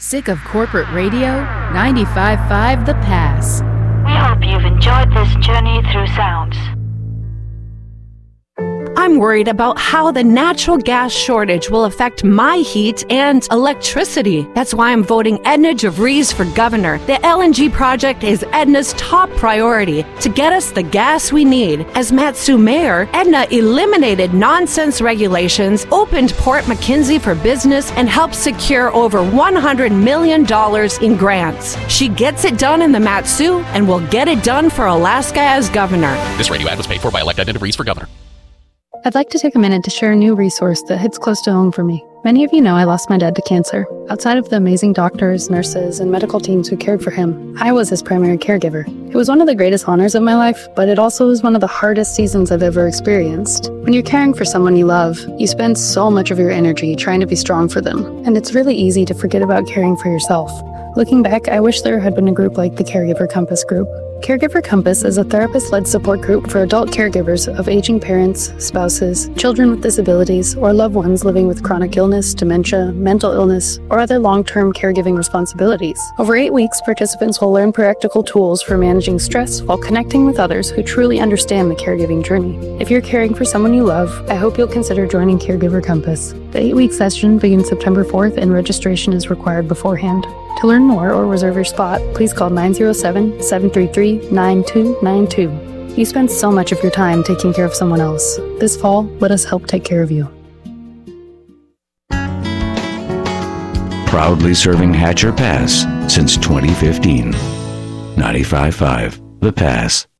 Sick of corporate radio? 95.5 The Pass. We hope you've enjoyed this journey through sounds. I'm worried about how the natural gas shortage will affect my heat and electricity. That's why I'm voting Edna JeVries for governor. The LNG project is Edna's top priority to get us the gas we need. As Mat-Su mayor, Edna eliminated nonsense regulations, opened Port McKenzie for business, and helped secure over $100 million in grants. She gets it done in the Mat-Su and will get it done for Alaska as governor. This radio ad was paid for by Elect Edna DeVries for governor. I'd like to take a minute to share a new resource that hits close to home for me. Many of you know I lost my dad to cancer. Outside of the amazing doctors, nurses, and medical teams who cared for him, I was his primary caregiver. It was one of the greatest honors of my life, but it also was one of the hardest seasons I've ever experienced. When you're caring for someone you love, you spend so much of your energy trying to be strong for them, and it's really easy to forget about caring for yourself. Looking back, I wish there had been a group like the Caregiver Compass group. Caregiver Compass is a therapist-led support group for adult caregivers of aging parents, spouses, children with disabilities, or loved ones living with chronic illness, dementia, mental illness, or other long-term caregiving responsibilities. Over 8 weeks, participants will learn practical tools for managing stress while connecting with others who truly understand the caregiving journey. If you're caring for someone you love, I hope you'll consider joining Caregiver Compass. The 8-week session begins September 4th, and registration is required beforehand. To learn more or reserve your spot, please call 907-733-9292. You spend so much of your time taking care of someone else. This fall, let us help take care of you. Proudly serving Hatcher Pass since 2015. 95.5 The Pass.